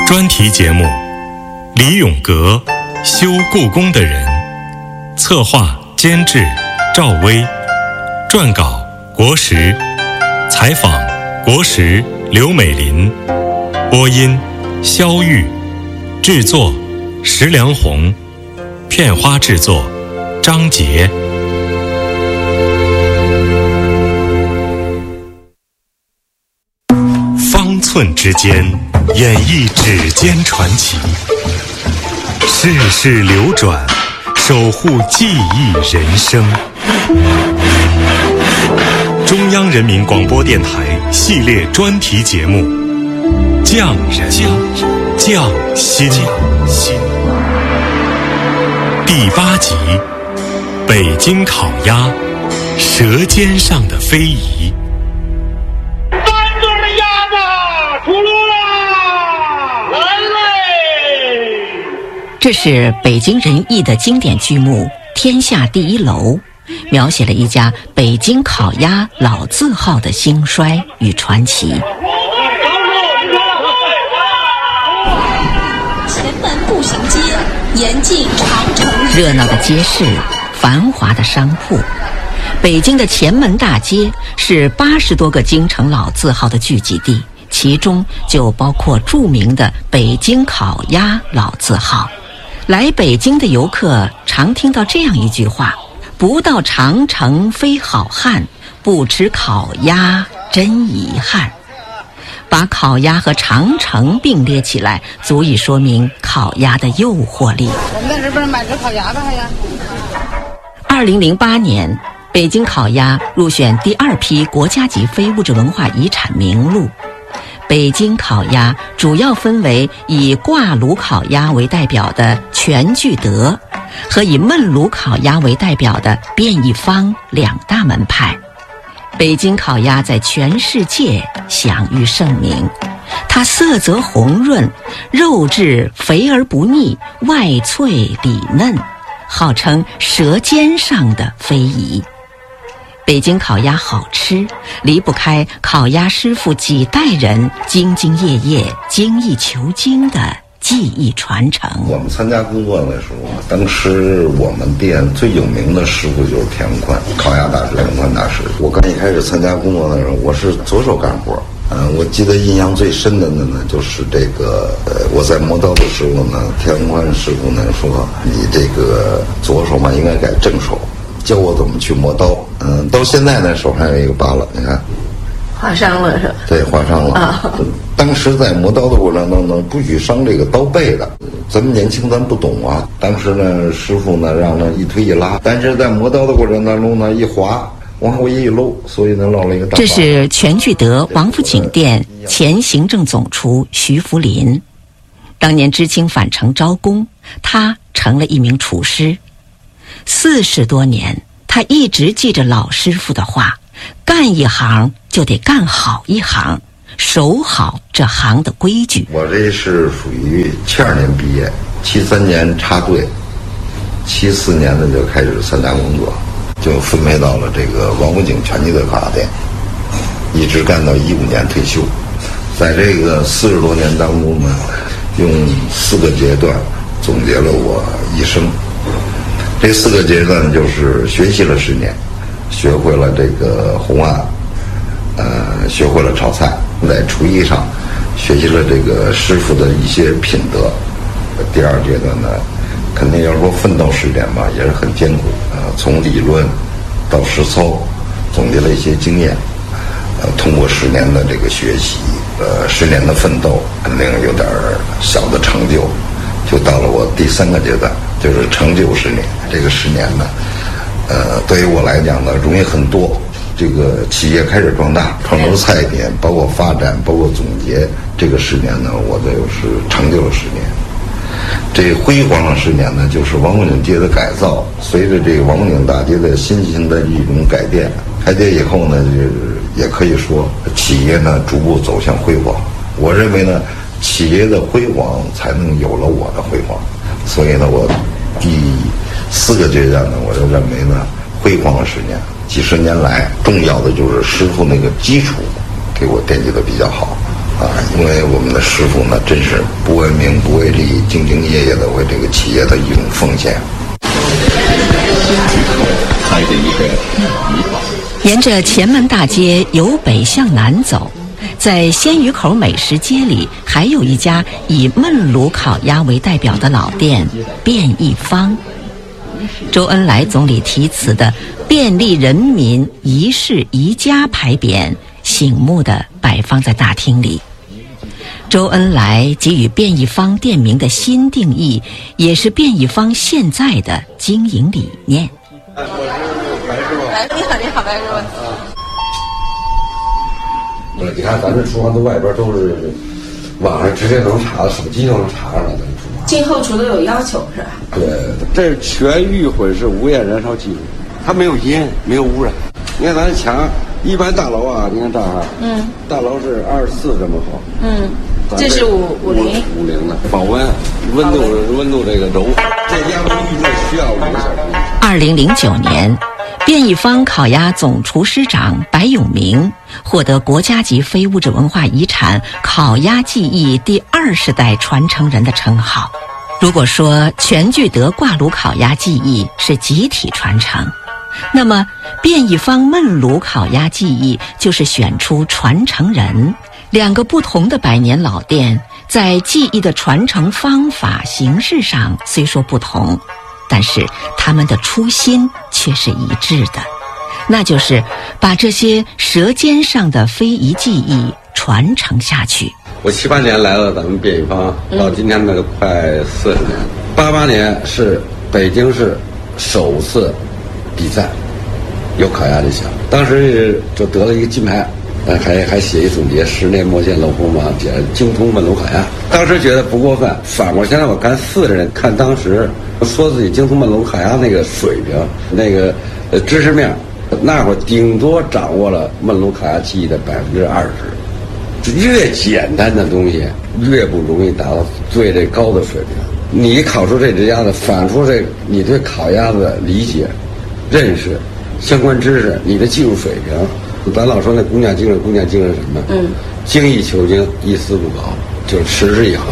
专题节目：李永革，修故宫的人。策划监制赵薇，撰稿国时，采访国时刘美林，播音肖玉，制作石良红，片花制作张杰。方寸之间，演绎指尖传奇，世事流转，守护记忆人生。中央人民广播电台系列专题节目《匠人匠心》第8集：北京烤鸭，舌尖上的非遗。 这是北京人艺的经典剧目《天下第一楼》，描写了一家北京烤鸭老字号的兴衰与传奇。 前门步行街沿进长城， 热闹的街市，繁华的商铺。北京的前门大街是80多个京城老字号的聚集地，其中就包括著名的北京烤鸭老字号。来北京的游客常听到这样一句话：不到长城非好汉，不吃烤鸭真遗憾。把烤鸭和长城并列起来，足以说明烤鸭的诱惑力。 我们在这边买只烤鸭吧呀。 2008年，北京烤鸭入选第2批国家级非物质文化遗产名录。北京烤鸭主要分为以挂炉烤鸭为代表的全聚德和以焖炉烤鸭为代表的变一方2大门派。北京烤鸭在全世界享誉盛名，它色泽红润，肉质肥而不腻，外脆里嫩，号称舌尖上的非遗。北京烤鸭好吃，离不开烤鸭师傅几代人兢兢业业、精益求精的技艺传承。 我们参加工作的时候，当时我们店最有名的师傅就是田文宽，烤鸭大师田文宽大师。我刚一开始参加工作的时候，我是左手干活。我记得印象最深的呢，就是这个我在磨刀的时候呢，田文宽师傅呢说：“你这个左手嘛应该改正手。”教我怎么去磨刀，到现在呢手还有一个疤了，你看， 划伤了是吧？ 对，划伤了。啊，当时在磨刀的过程当中，不许伤这个刀背的。咱们年轻，咱不懂啊。当时呢，师傅呢让一推一拉，但是在磨刀的过程当中呢，一滑往后一搂，所以呢落了一个大疤。 这是全聚德王府井店前行政总厨徐福林，当年知青返城招工，他成了一名厨师。40多年，他一直记着老师傅的话：干一行就得干好一行，守好这行的规矩。 我这是属于72年毕业，73年插队，74年呢就开始参加工作，就分配到了这个王府井全聚德烤鸭店，一直干到15年退休。在这个40多年当中呢，用4个阶段总结了我一生。这4个阶段就是学习了10年，学会了这个红案，学会了炒菜，在厨艺上学习了这个师傅的一些品德。第2阶段呢，肯定要说奋斗10年吧，也是很艰苦。从理论到实操，总结了一些经验。通过10年的这个学习，10年的奋斗，肯定有点小的成就。就到了我第3个阶段，就是成就10年。这个10年呢，对于我来讲呢，容易很多。这个企业开始壮大，创出菜品，包括发展，包括总结。这个10年呢，我就是成就了10年。这辉煌了10年呢，就是王府井街的改造。随着这个王府井大街的新型的一种改变，开街以后呢，就是也可以说企业呢逐步走向辉煌。我认为呢，企业的辉煌才能有了我的辉煌，所以呢，我第4个阶段呢，我就认为呢，辉煌了10年。几十年来，重要的就是师傅那个基础给我奠基的比较好。 因为我们的师傅呢，真是不为名不为利，兢兢业业的为这个企业的一种奉献。 沿着前门大街由北向南走，在鲜鱼口美食街里，还有一家以焖炉烤鸭为代表的老店便益坊。周恩来总理题词的“便利人民，一市一家”牌匾醒目地摆放在大厅里。周恩来给予便益坊店名的新定义，也是便益坊现在的经营理念。 你好，白师傅。 你看咱这厨房的外边都是网上直接能查，手机都能查上来的厨房。 进后厨都有要求是吧？ 对，这是全预混式无焰燃烧技术，它没有烟，没有污染。你看咱墙，一般大楼啊，你看这儿，大楼是24这么厚， 这是50 的，保温，温度这个柔，这压炉预热需要5个小时。 2009年，便益坊烤鸭总厨师长白永明获得国家级非物质文化遗产烤鸭技艺第20代传承人的称号。如果说全聚德挂炉烤鸭技艺是集体传承，那么便益坊焖炉烤鸭技艺就是选出传承人。2个不同的100年老店，在技艺的传承方法形式上虽说不同，但是他们的初心却是一致的，那就是把这些舌尖上的非遗技艺传承下去。 我78年来了咱们便益坊，到今天呢快40年。88年是北京市首次比赛有烤鸭这项，当时就得了一个金牌，还写一总结，10年磨剑露锋芒，写精通焖炉烤鸭。当时觉得不过分，反过现在我看40人看当时说自己精通焖炉烤鸭那个水平，那个知识面，那会儿顶多掌握了焖炉烤鸭技艺的20%。越简单的东西越不容易达到最这高的水平。你烤出这只鸭子，反出这你对烤鸭子的理解、认识、相关知识，你的技术水平。咱老说那工匠精神什么？精益求精，一丝不苟，就持之以恒。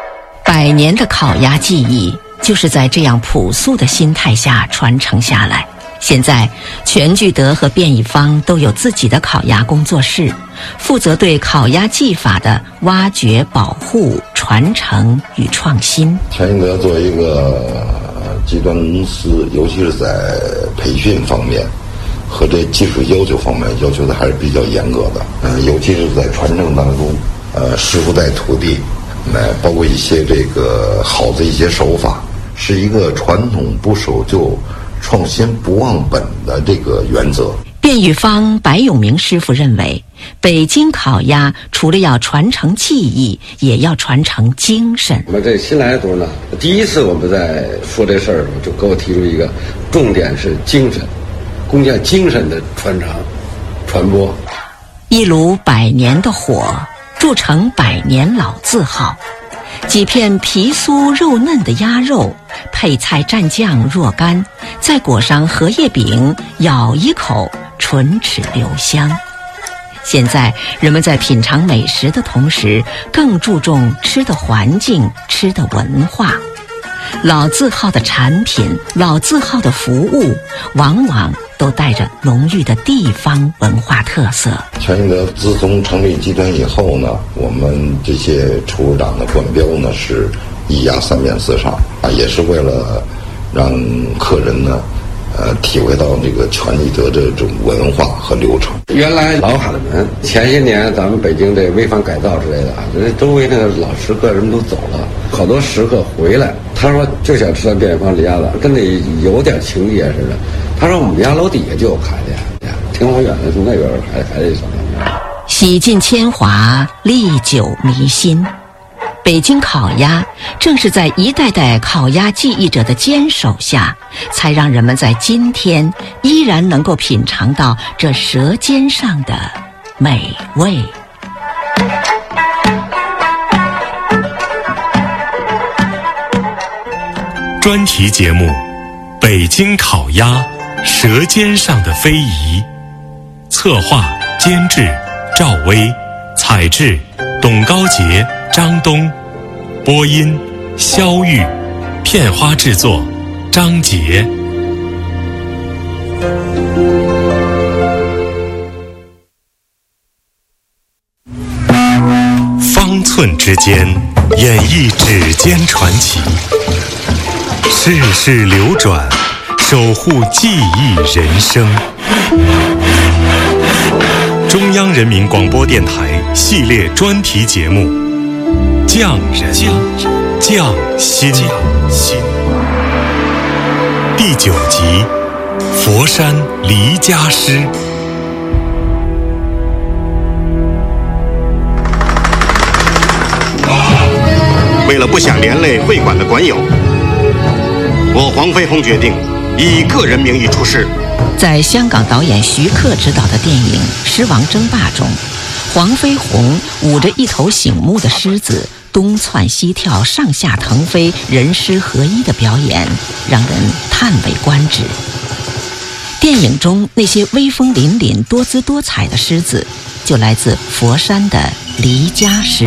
100年的烤鸭技艺就是在这样朴素的心态下传承下来。现在全聚德和便益坊都有自己的烤鸭工作室，负责对烤鸭技法的挖掘、保护、传承与创新。 全聚德作为一个集团公司，尤其是在培训方面和这技术要求方面要求的还是比较严格的。尤其是在传承当中，师傅带徒弟，包括一些这个好的一些手法，是一个传统不守旧、创新不忘本的这个原则。 便益坊白永明师傅认为，北京烤鸭除了要传承技艺，也要传承精神。 我们这新来的同志呢，第一次我们在说这事儿的时候，就给我提出一个重点是精神，工匠精神的传承、传播。 一炉100年的火，铸成100年老字号。几片皮酥肉嫩的鸭肉，配菜蘸酱若干，再裹上荷叶饼，咬一口，唇齿留香。现在人们在品尝美食的同时，更注重吃的环境、吃的文化。老字号的产品、老字号的服务，往往都带着浓郁的地方文化特色。 全聚德自从成立集团以后呢，我们这些厨师长的冠标呢是1鸭3面4上也是为了让客人呢体会到这个全聚德这种文化和流程。 原来老海门前些年咱们北京这危房改造之类的这周围那个老食客人们都走了，好多食客回来，他说就想吃咱便益坊这鸭子，跟那有点情节似的。他说我们家楼底下就有开店，挺老远的，从那边还得上那边。 洗尽铅华，历久弥新。北京烤鸭正是在一代代烤鸭技艺者的坚守下，才让人们在今天依然能够品尝到这舌尖上的美味。 专题节目《北京烤鸭舌尖上的非遗》，策划监制赵薇，采制董高杰、张东，播音肖玉，片花制作张杰。方寸之间，演绎指尖传奇，世事流转，守护记忆人生。中央人民广播电台系列专题节目《匠人匠心》第9集《佛山离家诗》。 为了不想连累会馆的馆友，我黄飞鸿决定以个人名义出师。 在香港导演徐克执导的电影《狮王争霸》中，黄飞鸿舞着一头醒目的狮子，东窜西跳，上下腾飞，人狮合一的表演让人叹为观止。电影中那些威风凛凛、多姿多彩的狮子，就来自佛山的离家狮。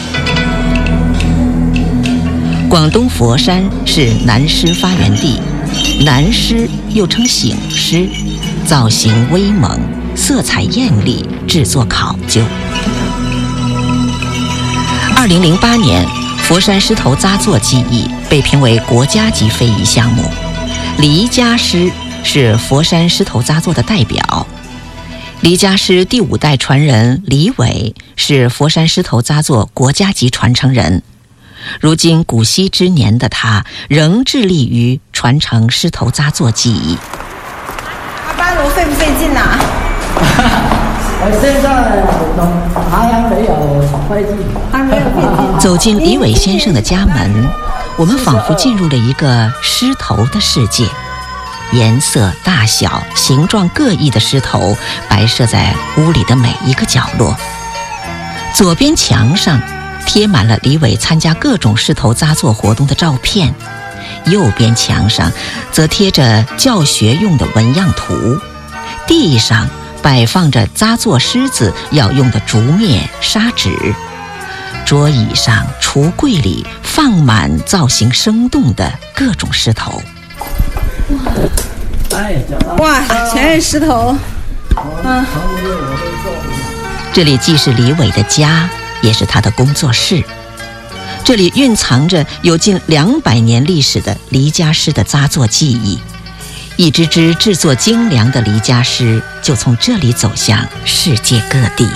广东佛山是南狮发源地，南狮又称醒狮，造型威猛，色彩艳丽，制作考究。2008年，佛山狮头扎作技艺被评为国家级非遗项目。离家狮是佛山狮头扎作的代表。离家狮第5代传人李伟是佛山狮头扎作国家级传承人。如今古稀之年的他，仍致力于传承狮头扎作技艺。 爬班楼费不费劲啊？ 现在还没有费劲， 还没有费劲。 走进李伟先生的家门，我们仿佛进入了一个狮头的世界。颜色、大小、形状各异的狮头摆设在屋里的每一个角落。左边墙上贴满了李伟参加各种狮头扎作活动的照片，右边墙上则贴着教学用的纹样图，地上摆放着扎作狮子要用的竹篾、砂纸，桌椅上、橱柜里放满造型生动的各种狮头。 哇，全是狮头。 这里既是李伟的家，也是他的工作室。这里蕴藏着有近200年历史的离家狮的扎作技艺，一只只制作精良的离家狮就从这里走向世界各地。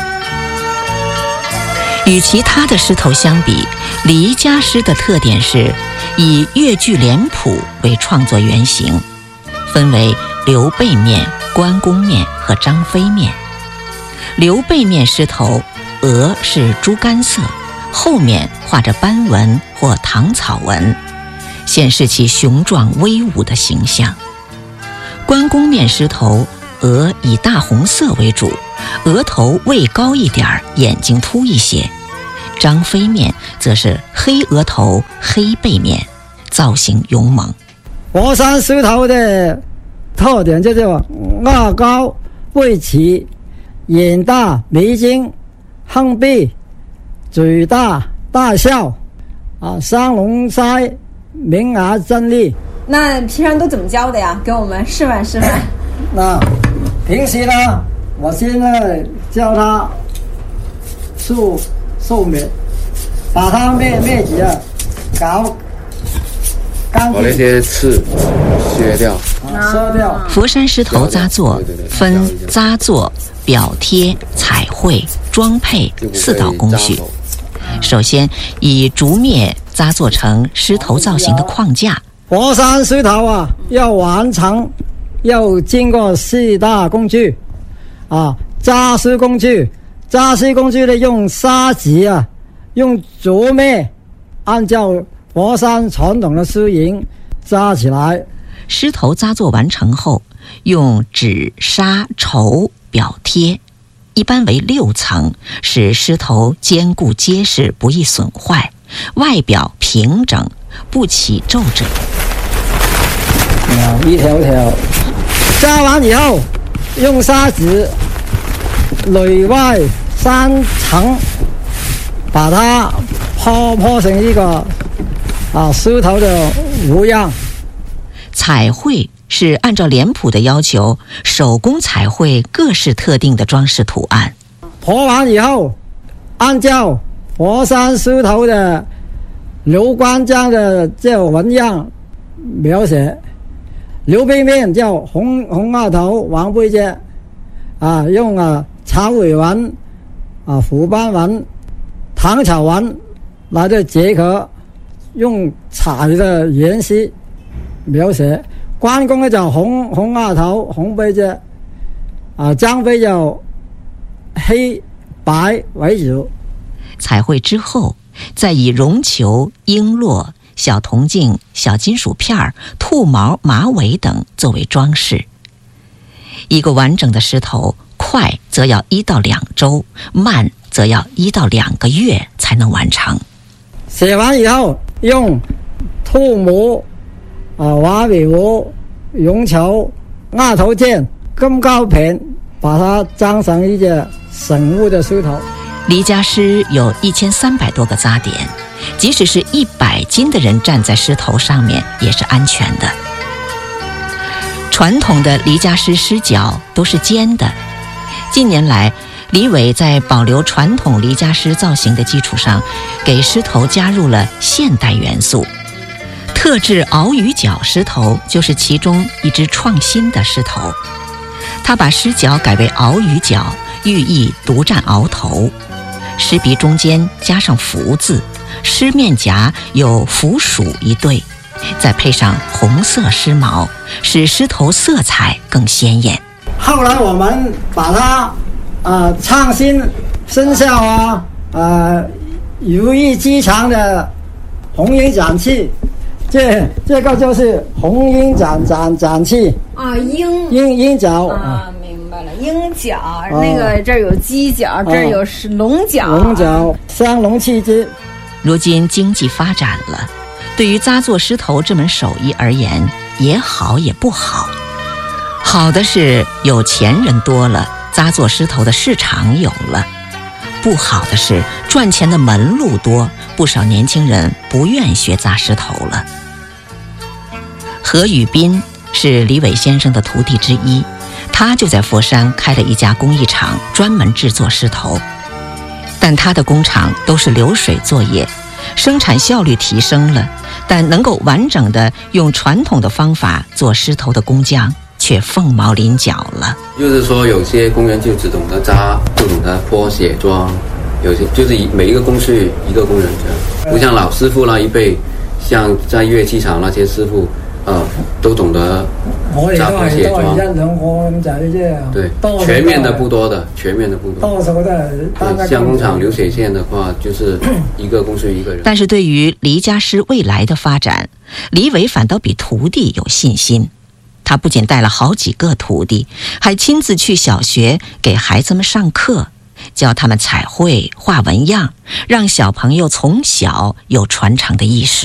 与其他的狮头相比，离家狮的特点是以越剧脸谱为创作原型，分为刘背面、关公面和张飞面。刘背面狮头额是猪肝色，后面画着斑纹或糖草纹，显示其雄壮威武的形象。关公面狮头额以大红色为主，额头位高一点，眼睛凸一些。张飞面则是黑额头、黑背面，造型勇猛。 佛山狮头的特点就是额高、背齐、眼大、眉精、横鼻、嘴大、大笑双龙腮、明牙正利。 那平常都怎么教的呀？给我们示范示范。 那平时呢，我现在教他寿面，把它面积搞干净， 把那些刺削掉。 佛山狮头扎作分扎作、表贴、彩绘、装配4道工序。首先以竹篾扎作成狮头造型的框架。 佛山狮头要完成，要经过4大工序扎狮工序。扎狮工序呢，用砂纸用竹篾，按照佛山传统的狮形扎起来。 狮头扎作完成后，用纸、砂、绸表贴，一般为6层，使狮头坚固结实，不易损坏，外表平整，不起皱褶。 一条条扎完以后，用砂纸内外3层把它剖成一个狮头的模样。 彩绘是按照脸谱的要求，手工彩绘各式特定的装饰图案。 剖完以后，按照佛山狮头的刘关张的这个纹样描写。刘背面叫红额头王背脊，用长尾纹、虎斑纹、唐草纹来的结合，用彩的颜色描写。关公呢就红额头红背脊，张飞就黑白为主。 彩绘之后，再以绒球、璎珞、小铜镜、小金属片、兔毛、马尾等作为装饰。一个完整的狮头，快则要1到2周，慢则要1到2个月才能完成。 写完以后，用兔模、马尾模、绒球、额头剑、金胶片把它粘成一个醒目的狮头。 离家狮有1300多个扎点，即使是100斤的人站在狮头上面也是安全的。传统的离家狮狮角都是尖的，近年来李伟在保留传统离家狮造型的基础上，给狮头加入了现代元素。特制鳌鱼角狮头就是其中一只创新的狮头，他把狮角改为鳌鱼角，寓意独占鳌头。狮鼻中间加上福字，狮面颊有福鼠一对，再配上红色狮毛，使狮头色彩更鲜艳。 后来我们把它创新生肖如意吉祥的红缨展器，这个就是红缨展器鹰角明白了，鹰角那个这儿有鸡角，这儿有龙角， 龙角相龙器之。 如今经济发展了，对于扎作狮头这门手艺而言，也好也不好。好的是有钱人多了，扎作狮头的市场有了；不好的是赚钱的门路多，不少年轻人不愿学扎狮头了。何宇斌是李伟先生的徒弟之一，他就在佛山开了一家工艺厂，专门制作狮头。但他的工厂都是流水作业，生产效率提升了，但能够完整的用传统的方法做狮头的工匠却凤毛麟角了。 就是说，有些工人就只懂得扎，不懂得泼写装，有些就是每一个工序一个工人这样，不像老师傅那一辈，像在乐器厂那些师傅，都懂得扎泼写装。对，全面的不多的，对，像工厂流水线的话，就是一个工序一个人。 但是对于离家狮未来的发展，李伟反倒比徒弟有信心。他不仅带了好几个徒弟，还亲自去小学给孩子们上课，教他们彩绘、画纹样，让小朋友从小有传承的意识。